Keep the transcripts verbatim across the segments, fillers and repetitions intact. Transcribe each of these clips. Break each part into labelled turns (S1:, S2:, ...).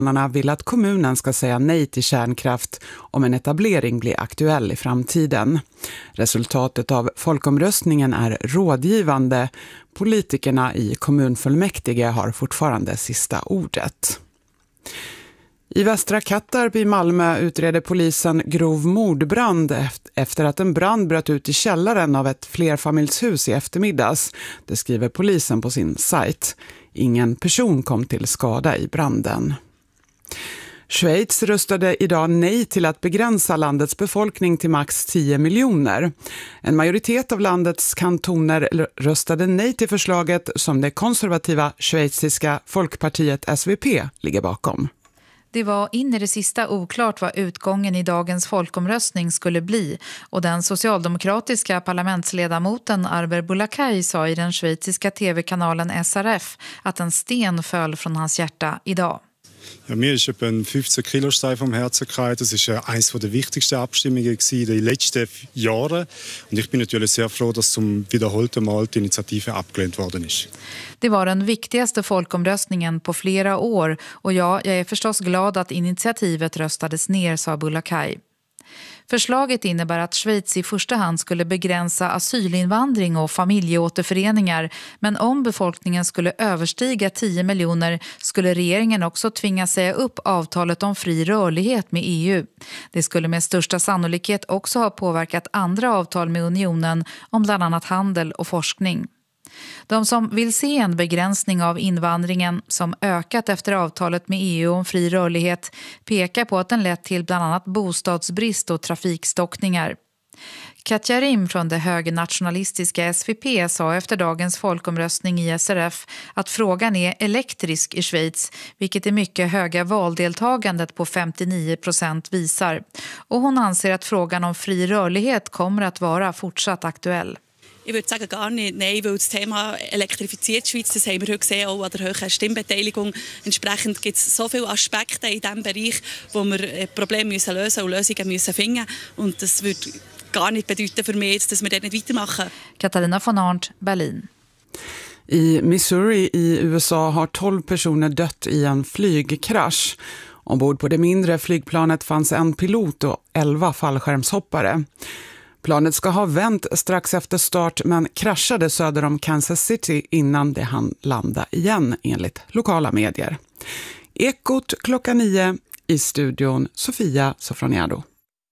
S1: vill att kommunen ska säga nej till kärnkraft om en etablering blir aktuell i framtiden. Resultatet av folkomröstningen är rådgivande. Politikerna i kommunfullmäktige har fortfarande sista ordet. I Västra Kattarp i Malmö utreder polisen grov mordbrand efter att en brand bröt ut i källaren av ett flerfamiljshus i eftermiddags. Det skriver polisen på sin sajt. Ingen person kom till skada i branden. Schweiz röstade idag nej till att begränsa landets befolkning till max tio miljoner. En majoritet av landets kantoner röstade nej till förslaget som det konservativa schweiziska folkpartiet S V P ligger bakom.
S2: Det var in i det sista oklart vad utgången i dagens folkomröstning skulle bli och den socialdemokratiska parlamentsledamoten Arber Boulakay sa i den schweiziska tv-kanalen S R F att en sten föll från hans hjärta idag.
S3: Ja, mir ist etwa ein fünfzehn Kilo Stein vom Herzen gefallen. Das ist eines der wichtigsten Abstimmungen in den letzten Jahren. Und ich bin natürlich sehr froh, dass zum wiederholten Mal die Initiative abgelehnt worden ist.
S2: Det var den viktigaste folkomröstningen på flera år och ja, jag är förstås glad att initiativet röstades ner, sa Boulakay. Förslaget innebär att Schweiz i första hand skulle begränsa asylinvandring och familjeåterföreningar, men om befolkningen skulle överstiga tio miljoner skulle regeringen också tvinga säga upp avtalet om fri rörlighet med E U. Det skulle med största sannolikhet också ha påverkat andra avtal med unionen om bland annat handel och forskning. De som vill se en begränsning av invandringen som ökat efter avtalet med E U om fri rörlighet pekar på att den lett till bland annat bostadsbrist och trafikstockningar. Katja Rim från det högernationalistiska S V P sa efter dagens folkomröstning i S R F att frågan är elektrisk i Schweiz, vilket är mycket höga valdeltagandet på femtionio procent visar. Och hon anser att frågan om fri rörlighet kommer att vara fortsatt aktuell.
S4: Ich würde sagen, gar nicht. Nein, weil das Thema elektrifiziert Schweiz, das haben wir heute gesehen, auch an der hohen Stimmbeteiligung. Entsprechend gibt es so viele Aspekte in diesem Bereich, wo wir Probleme müssen lösen und Lösungen müssen finden. Und das würde gar nicht bedeuten für mich, dass wir dort nicht weitermachen.
S2: Katarina von Arndt, Berlin.
S1: I Missouri i U S A har tolv personer dött i en flygkrasch. Ombord på det mindre flygplanet fanns en pilot och elva fallskärmshoppare. Planet ska ha vänt strax efter start men kraschade söder om Kansas City innan det hann landa igen enligt lokala medier. Ekot klockan nio i studion Sofia Sofroniado.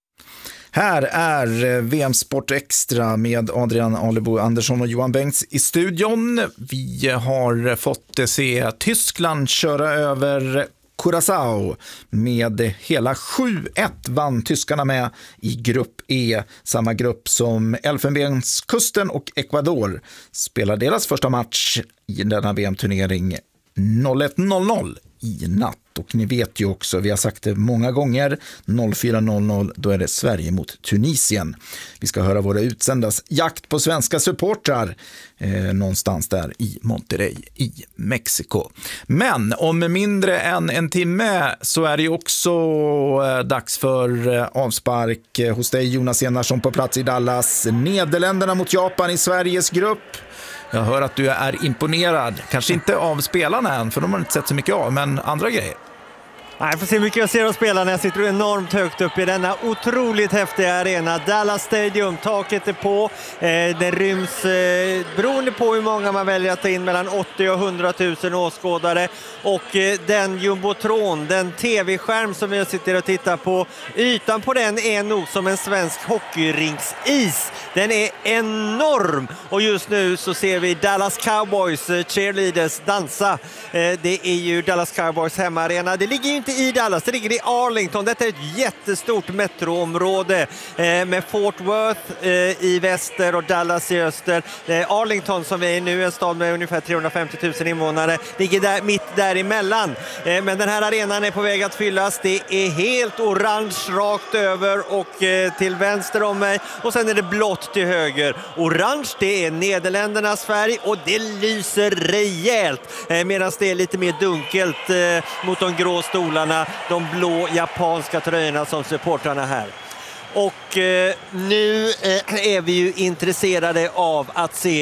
S5: Här är V M Sport Extra med Adrian Alebo Andersson och Johan Bengts i studion. Vi har fått se Tyskland köra över Curaçao med hela sju ett vann tyskarna med i grupp E, samma grupp som Elfenbenskusten och Ecuador spelar deras första match i denna V M-turnering noll ett noll noll i natt. Och ni vet ju också, vi har sagt det många gånger, noll fyra noll noll, då är det Sverige mot Tunisien. Vi ska höra våra utsändas jakt på svenska supportrar eh, någonstans där i Monterrey i Mexiko. Men om mindre än en timme så är det också eh, dags för eh, avspark eh, hos dig Jonas Enarsson på plats i Dallas. Nederländerna mot Japan i Sveriges grupp. Jag hör att du är imponerad, kanske inte av spelarna än, för de har inte sett så mycket av, men andra grejer.
S6: Nej, jag får se mycket jag ser av spelarna. Jag sitter enormt högt upp i denna otroligt häftiga arena. Dallas Stadium, taket är på. Eh, det ryms, eh, beroende på hur många man väljer att ta in, mellan åttio och hundra tusen åskådare. Och eh, den jumbotron, den tv-skärm som jag sitter och tittar på, ytan på den är nog som en svensk hockeyringsis. Den är enorm. Och just nu så ser vi Dallas Cowboys eh, cheerleaders dansa. Eh, det är ju Dallas Cowboys hemmaarena. Det ligger ju inte i Dallas, det ligger i Arlington. Detta är ett jättestort metroområde eh, med Fort Worth eh, i väster och Dallas i öster. Eh, Arlington som är nu en stad med ungefär trehundrafemtio tusen invånare ligger där, mitt däremellan. Eh, men den här arenan är på väg att fyllas. Det är helt orange rakt över och eh, till vänster om mig. Och sen är det blått till höger. Orange, det är Nederländernas färg och det lyser rejält. Eh, Medan det är lite mer dunkelt eh, mot de grå stolarna. De blå japanska tröjorna som supportrarna här. Och eh, nu eh, är vi ju intresserade av att se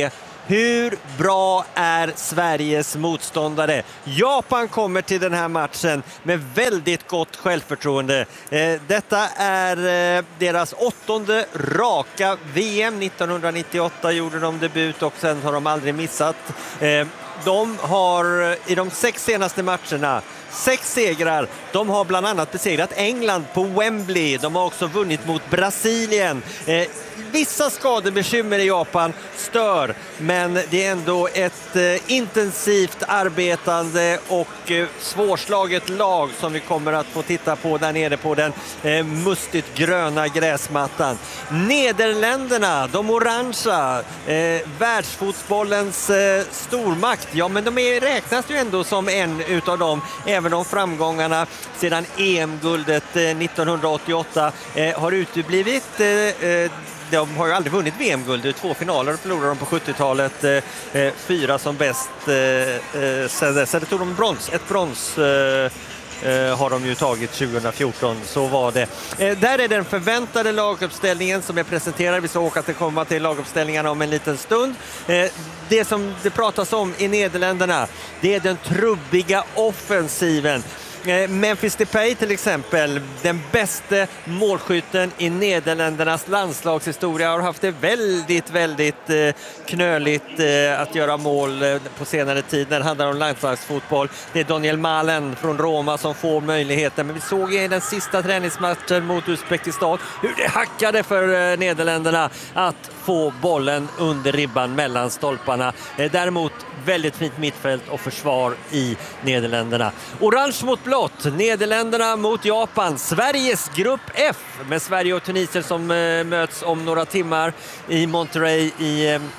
S6: Hur bra är Sveriges motståndare? Japan kommer till den här matchen med väldigt gott självförtroende. Eh, detta är eh, deras åttonde raka V M. nittonhundranittioåtta gjorde de debut och sen har de aldrig missat. Eh, de har i de sex senaste matcherna sex segrar. De har bland annat besegrat England på Wembley. De har också vunnit mot Brasilien. Eh, vissa skadebekymmer i Japan stör, men det är ändå ett eh, intensivt arbetande och eh, svårslaget lag som vi kommer att få titta på där nere på den eh, mustigt gröna gräsmattan. Nederländerna, de orangea, eh, världsfotbollens eh, stormakt. Ja, men de är, räknas ju ändå som en utav dem, även om framgångarna sedan E M-guldet eh, nittonhundraåttioåtta eh, har uteblivit. Eh, eh, De har ju aldrig vunnit V M-guld. Två finaler förlorade de på sjuttiotalet. Eh, fyra som bäst. Eh, eh, sen, sen tog de brons. Ett brons eh, eh, har de ju tagit tjugohundrafjorton. Så var det. Eh, där är den förväntade laguppställningen som är presenterad. Vi ska åka till komma till laguppställningarna om en liten stund. Eh, det som det pratas om i Nederländerna, det är den trubbiga offensiven. Memphis Depay till exempel, den bästa målskytten i Nederländernas landslagshistoria, har haft det väldigt, väldigt eh, knöligt eh, att göra mål eh, på senare tid när det handlar om landslagsfotboll. Det är Daniel Malen från Roma som får möjligheten, men vi såg i den sista träningsmatchen mot Uzbekistan hur det hackade för eh, Nederländerna att få bollen under ribban mellan stolparna. Eh, däremot väldigt fint mittfält och försvar i Nederländerna. Orange mot blått, Nederländerna mot Japan. Sveriges grupp F med Sverige och Tunisien som eh, möts om några timmar i Monterrey i, eh,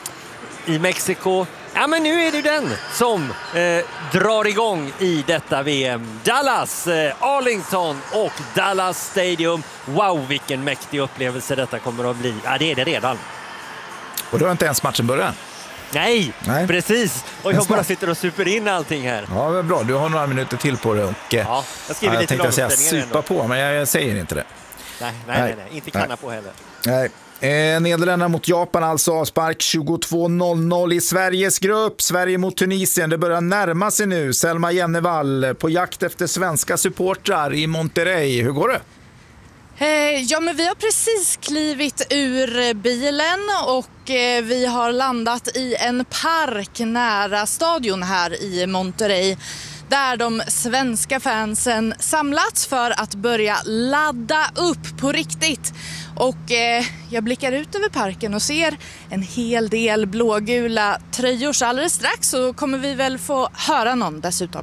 S6: i Mexiko. Ja, men nu är det den som eh, drar igång i detta V M. Dallas, eh, Arlington och Dallas Stadium. Wow, vilken mäktig upplevelse detta kommer att bli. Ja, det är det redan.
S5: Och då har inte ens matchen börjat.
S6: Nej,
S5: Nej,
S6: precis. Och jag bara sitter och super in allting här.
S5: Ja, det är bra. Du har några minuter till på det. Och,
S6: ja, jag skriver
S5: ja,
S6: lite
S5: jag tänkte säga
S6: supa
S5: supa på, men jag, jag säger inte det.
S6: Nej, nej, nej, nej. Inte kanna nej. på heller.
S5: Nej. Eh, Nederländerna mot Japan, alltså avspark tjugotvå noll noll i Sveriges grupp. Sverige mot Tunisien, det börjar närma sig nu. Selma Jennevall på jakt efter svenska supportrar i Monterrey. Hur går det?
S7: Ja, men vi har precis klivit ur bilen och vi har landat i en park nära stadion här i Monterrey, där de svenska fansen samlats för att börja ladda upp på riktigt. Och eh, jag blickar ut över parken och ser en hel del blågula tröjor, så alldeles strax så kommer vi väl få höra någon dessutom.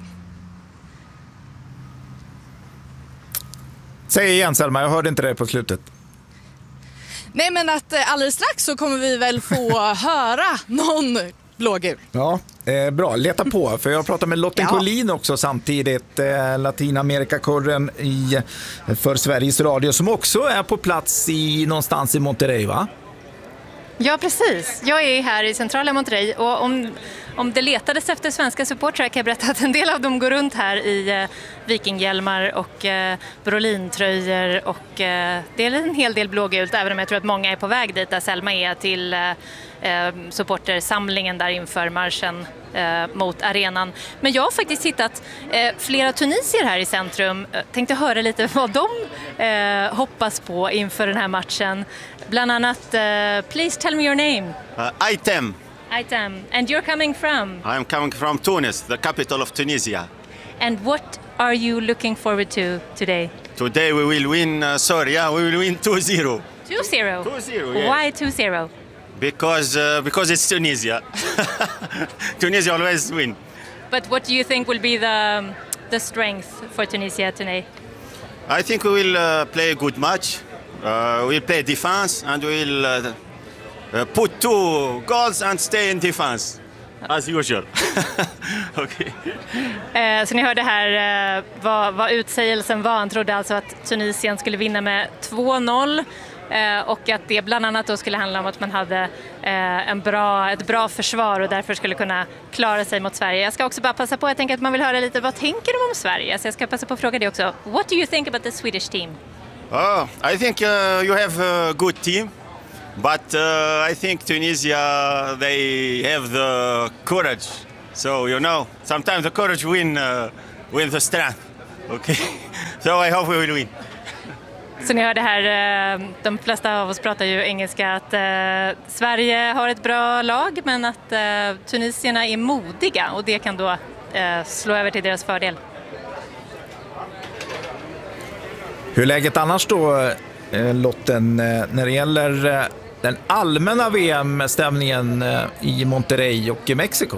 S5: Säg igen, Selma, jag hörde inte det på slutet.
S7: Nej, men att alldeles strax så kommer vi väl få höra någon blågul.
S5: Ja, eh, bra. Leta på, för jag pratar med Lotten
S7: ja.
S5: Collin också samtidigt, eh, Latinamerikakurren i, för Sveriges Radio, som också är på plats i, någonstans i Monterrey, va?
S8: Ja, precis. Jag är här i centrala Monterrey, och om, om det letades efter svenska supportrar kan jag berätta att en del av dem går runt här i eh, vikinghjälmar och eh, Brolin-tröjor, och eh, det är en hel del blågult, även om jag tror att många är på väg dit där Selma är, till eh, supportersamlingen där inför marschen eh, mot arenan. Men jag har faktiskt hittat eh, flera tunisier här i centrum. Jag tänkte höra lite vad de eh, hoppas på inför den här matchen. Bland annat, uh, please tell me your name.
S9: Uh, Item.
S8: Item. And you're coming from?
S9: I'm coming from Tunis, the capital of Tunisia.
S8: And what are you looking forward to today?
S9: Today we will win, uh, sorry, yeah, we will win two zero.
S8: two zero?
S9: two zero, yes.
S8: Why two zero?
S9: Because, uh, because it's Tunisia. Tunisia always win.
S8: But what do you think will be the, the strength for Tunisia today?
S9: I think we will uh, play a good match. Uh, we'll play defense and we'll uh, uh, put two goals and stay in defense as usual. Okay.
S8: Eh, så ni hörde här eh, vad, vad utsägelsen var. Han trodde alltså att Tunisien skulle vinna med två noll eh, och att det bland annat då skulle handla om att man hade eh, en bra, ett bra försvar och därför skulle kunna klara sig mot Sverige. Jag ska också bara passa på, jag tänker att man vill höra lite, vad tänker de om Sverige? Så jag ska passa på att fråga det också. What do you think about the Swedish team?
S9: Oh, I think uh, you have a good team. But uh, I think Tunisia, they have the courage. So, you know, sometimes the courage win, uh, win the strength. Okay? So I hope we will win.
S8: Så ni hörde här, de flesta av oss pratar ju engelska, att eh, Sverige har ett bra lag men att eh, tunisierna är modiga och det kan då eh, slå över till deras fördel.
S5: Hur är läget annars då, eh, Lotten, eh, när det gäller eh, den allmänna V M-stämningen eh, i Monterrey och i Mexiko?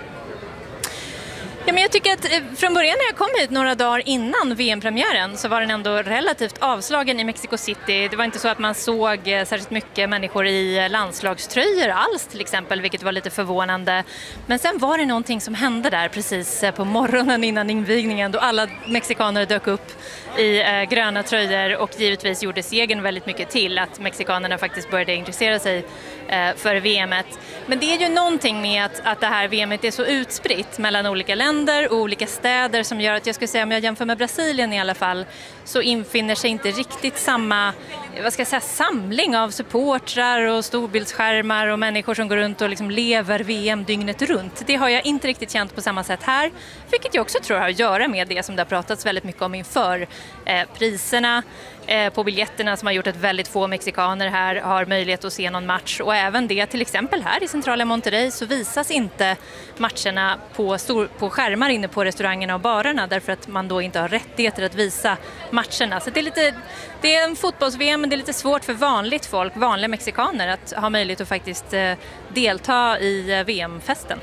S8: Ja, men jag tycker att från början när jag kom hit några dagar innan V M-premiären så var den ändå relativt avslagen i Mexico City. Det var inte så att man såg särskilt mycket människor i landslagströjor alls till exempel, vilket var lite förvånande. Men sen var det någonting som hände där precis på morgonen innan invigningen då alla mexikaner dök upp i eh, gröna tröjor och givetvis gjorde segern väldigt mycket till att mexikanerna faktiskt började intressera sig eh, för V M:et. Men det är ju någonting med att, att det här V M:et är så utspritt mellan olika länder och olika städer som gör att jag skulle säga, om jag jämför med Brasilien i alla fall, så infinner sig inte riktigt samma, vad ska jag säga, samling av supportrar och storbildsskärmar och människor som går runt och liksom lever V M dygnet runt. Det har jag inte riktigt känt på samma sätt här, vilket jag också tror har att göra med det som det har pratats väldigt mycket om inför eh, priserna eh, på biljetterna som har gjort att väldigt få mexikaner här har möjlighet att se någon match, och även det till exempel här i centrala Monterrey så visas inte matcherna på, stor, på skärmar inne på restaurangerna och barerna därför att man då inte har rättigheter att visa matcherna. Så det är lite, det är en fotbolls-V M men det är lite svårt för vanligt folk, vanliga mexikaner, att ha möjlighet att faktiskt eh, delta i V M-festen.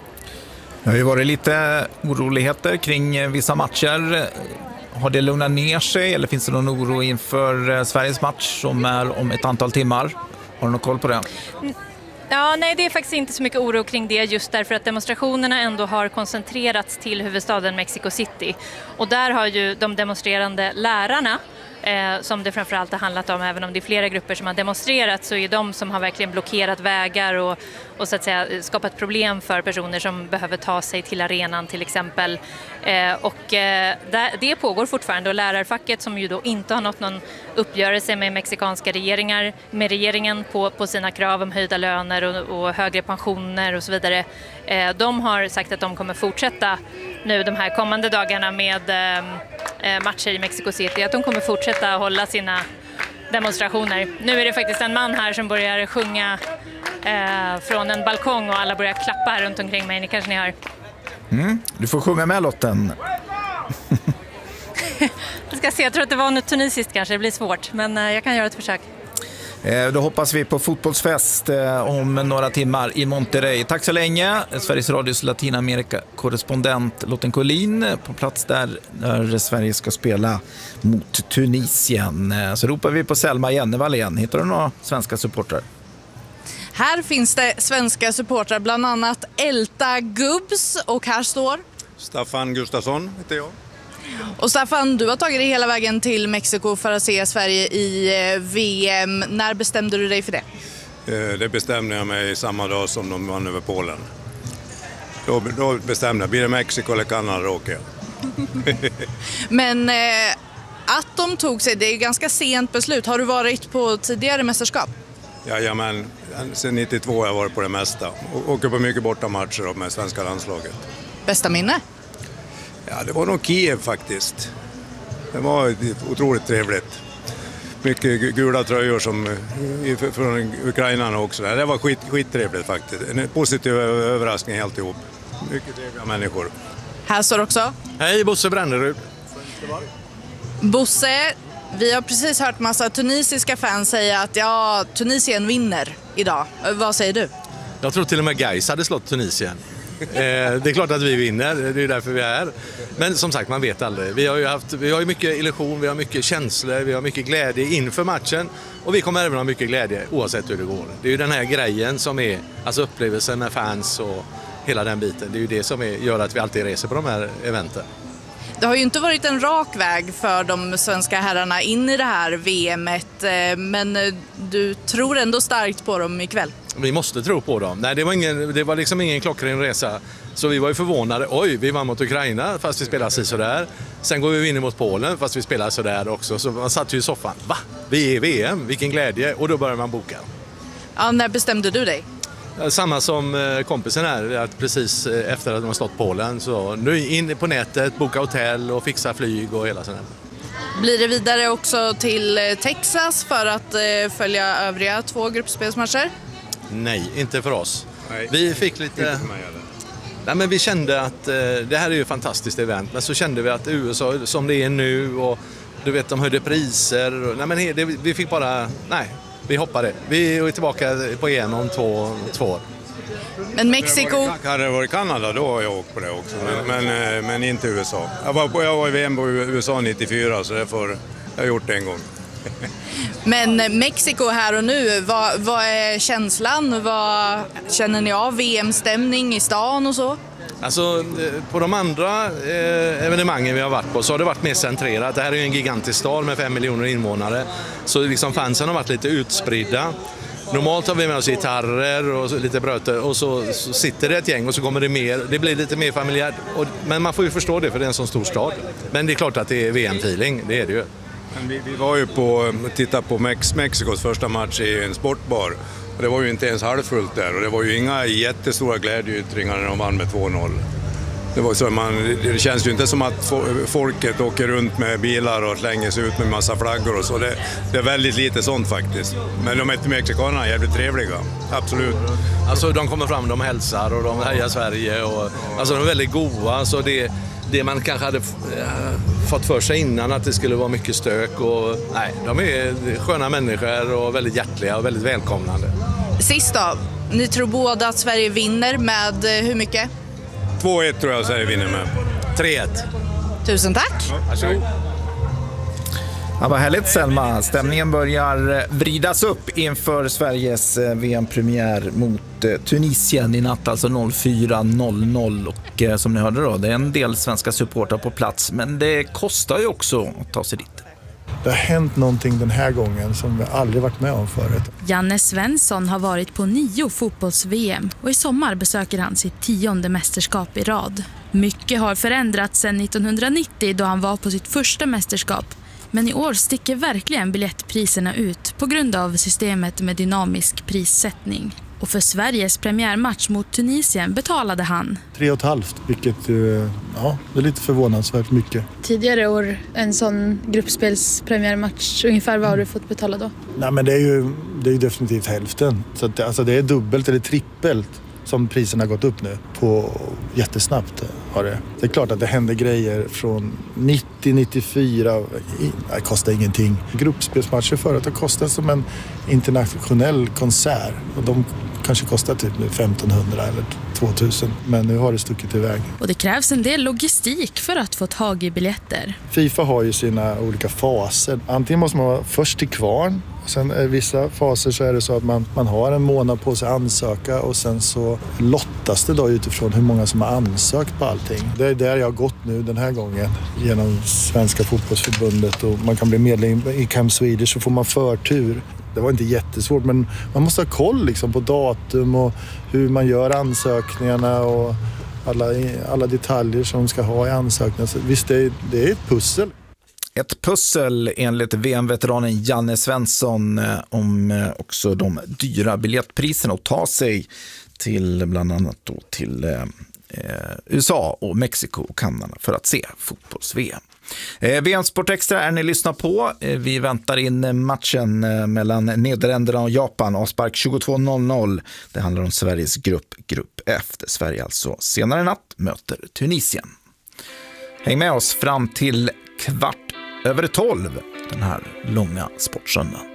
S5: Det har ju varit lite oroligheter kring vissa matcher. Har det lugnat ner sig eller finns det någon oro inför Sveriges match som är om ett antal timmar? Har du någon koll på det?
S8: Ja, nej, det är faktiskt inte så mycket oro kring det just därför att demonstrationerna ändå har koncentrerats till huvudstaden Mexico City. Och där har ju de demonstrerande lärarna, eh, som det framförallt har handlat om, även om det är flera grupper som har demonstrerat, så är de som har verkligen blockerat vägar och, och så att säga skapat problem för personer som behöver ta sig till arenan till exempel. Eh, och eh, det pågår fortfarande, och lärarfacket som ju då inte har nått någon uppgörelse med mexikanska regeringar, med regeringen på, på sina krav om höjda löner och, och högre pensioner och så vidare. Eh, de har sagt att de kommer fortsätta nu de här kommande dagarna med eh, matcher i Mexico City, att de kommer fortsätta hålla sina demonstrationer. Nu är det faktiskt en man här som börjar sjunga eh, från en balkong och alla börjar klappa här runt omkring mig, ni kanske ni hör.
S5: Mm, du får sjunga med, Lotten.
S8: Jag ska se, jag tror att det var något tunisiskt kanske, det blir svårt, men eh, jag kan göra ett försök.
S5: Eh, då hoppas vi på fotbollsfest eh, om några timmar i Monterrey. Tack så länge, Sveriges Radios Latinamerika-korrespondent Lotten Collin på plats där, där Sverige ska spela mot Tunisien. Eh, så ropar vi på Selma Jennevall igen. Hittar du några svenska supportrar?
S7: Här finns det svenska supportrar, bland annat Elta Gubbs, och här står
S10: Staffan Gustafsson heter jag.
S7: Och Staffan, du har tagit dig hela vägen till Mexiko för att se Sverige i V M. När bestämde du dig för det?
S10: Det bestämde jag mig samma dag som de vann över Polen. Då, då bestämde jag, blir det Mexiko eller Kanada åker jag.
S7: Men eh, att de tog sig, det är ganska sent beslut. Har du varit på tidigare mästerskap?
S10: Jajamän, sen nittiotvå har jag varit på det mesta. Och åker på mycket bortamatcher med svenska landslaget.
S7: Bästa minne?
S10: Ja, det var nog Kiev faktiskt. Det var otroligt trevligt. Mycket gula tröjor som från Ukraina också. Det var skit, skittrevligt faktiskt. En positiv överraskning helt ihop. Mycket trevliga människor.
S7: Här står också.
S11: Hej, Bosse Bränderud.
S7: Bosse, vi har precis hört massa tunisiska fans säga att ja, Tunisien vinner idag. Vad säger du?
S11: Jag tror till och med Gais hade slått Tunisien. eh, det är klart att vi vinner, det är därför vi är här. Men som sagt, man vet aldrig. Vi har ju haft, vi har ju mycket illusion, vi har mycket känslor, vi har mycket glädje inför matchen. Och vi kommer även ha mycket glädje oavsett hur det går. Det är ju den här grejen som är, alltså upplevelsen med fans och hela den biten. Det är ju det som är, gör att vi alltid reser på de här eventen.
S7: Det har ju inte varit en rak väg för de svenska herrarna in i det här V M-et, men du tror ändå starkt på dem ikväll.
S11: Vi måste tro på dem. Nej, det var, ingen, det var liksom ingen klockren resa. Så vi var ju förvånade. Oj, vi vann mot Ukraina fast vi spelar sådär. Sen går vi vinner mot Polen fast vi spelar sådär också. Så man satt ju i soffan. Va? Vi är i V M, vilken glädje. Och då börjar man boka.
S7: Ja, när bestämde du dig?
S11: Samma som kompisen här, att precis efter att de har stått Polen så nu in på nätet, boka hotell och fixa flyg och hela sådär.
S7: Blir det vidare också till Texas för att eh, följa övriga två gruppspelsmatcher?
S11: Nej, inte för oss.
S10: Nej,
S11: vi fick lite...
S10: Inte för mig, eller?
S11: Nej, men vi kände att eh, det här är ju ett fantastiskt event, men så kände vi att U S A som det är nu och du vet, de höjde priser. Och, nej, men det, vi fick bara... Nej, vi hoppade. Vi är tillbaka på E M om två, två år.
S7: Men Mexiko...
S10: Hade det varit Kanada då har jag åkt på det också, men, men, men inte U S A. Jag var, på, jag var i V M på U S A nittiofyra, så därför har jag gjort det en gång.
S7: Men Mexiko här och nu, vad, vad är känslan? Vad känner ni av? V M-stämning i stan och så?
S11: Alltså på de andra eh, evenemangen vi har varit på så har det varit mer centrerat. Det här är ju en gigantisk stad med fem miljoner invånare. Så liksom fansen har varit lite utspridda. Normalt har vi med oss gitarrer och så, lite bröter och så, så sitter det ett gäng och så kommer det mer. Det blir lite mer familjärt. Och, men man får ju förstå det för det är en sån stor stad. Men det är klart att det är V M-feeling, det är det ju.
S10: Men vi, vi var ju på titta på Mex- Mexikos första match i en sportbar. Och det var ju inte ens halvfullt där och det var ju inga jättestora glädjeyttringar när de vann med två noll. Det, var så man, det känns ju inte som att folket åker runt med bilar och slänger sig ut med massa flaggor och så. Det, det är väldigt lite sånt faktiskt. Men de är mexikanerna är jävligt trevliga, absolut.
S11: Alltså de kommer fram, de hälsar och de hejar Sverige. Och, alltså de är väldigt goda. Så det, det man kanske hade fått för sig innan att det skulle vara mycket stök. Och, nej, de är sköna människor och väldigt hjärtliga och väldigt välkomnande.
S7: Sist då, ni tror båda att Sverige vinner med hur mycket?
S10: två ett tror jag Sverige vinner med.
S11: tre ett.
S7: Tusen tack.
S11: Varsågod.
S5: Ja, vad härligt Selma. Stämningen börjar vridas upp inför Sveriges V M-premiär mot Tunisien i natt, alltså noll fyra noll noll. Och eh, som ni hörde då, det är en del svenska supportrar på plats, men det kostar ju också att ta sig dit.
S12: Det har hänt någonting den här gången som vi aldrig varit med om förut.
S13: Janne Svensson har varit på nio fotbolls-V M och i sommar besöker han sitt tionde mästerskap i rad. Mycket har förändrats sedan nittonhundranittio då han var på sitt första mästerskap. Men i år sticker verkligen biljettpriserna ut på grund av systemet med dynamisk prissättning. Och för Sveriges premiärmatch mot Tunisien betalade han
S12: Tre och ett halvt, vilket ja, det är lite förvånansvärt mycket.
S13: tidigare år en sån gruppspelspremiärmatch. Ungefär vad har du fått betala då?
S12: Nej, men det är ju, det är ju definitivt hälften. Så att, alltså, det är dubbelt eller trippelt som priserna har gått upp nu på jättesnabbt. Har det. det är klart att det händer grejer från nittio nittiofyra. Det kostar ingenting. Gruppspelsmatcher förut har kostat som en internationell konsert. Och de kanske kostar typ nu femtonhundra eller tvåtusen. Men nu har det stuckit iväg.
S13: Och det krävs en del logistik för att få tag i biljetter.
S12: FIFA har ju sina olika faser. Antingen måste man vara först till kvarn. Sen i vissa faser så är det så att man, man har en månad på sig att ansöka och sen så lottas det då utifrån hur många som har ansökt på allting. Det är där jag har gått nu den här gången genom Svenska fotbollsförbundet och man kan bli medlem i Camp Swedish så får man förtur. Det var inte jättesvårt men man måste ha koll liksom på datum och hur man gör ansökningarna och alla, alla detaljer som ska ha i ansökningarna. Så visst, det är, det är ett pussel.
S5: Ett pussel enligt V M-veteranen Janne Svensson om också de dyra biljettpriserna och ta sig till bland annat då till eh, U S A och Mexiko och Kanada för att se fotbolls-V M. Eh, V M Sport Extra är ni lyssnar på. Eh, vi väntar in matchen eh, mellan Nederländerna och Japan. Avspark tjugotvå noll noll. Det handlar om Sveriges grupp, grupp F. Där Sverige alltså senare natt möter Tunisien. Häng med oss fram till kvart över tolv den här långa sportsöndagen.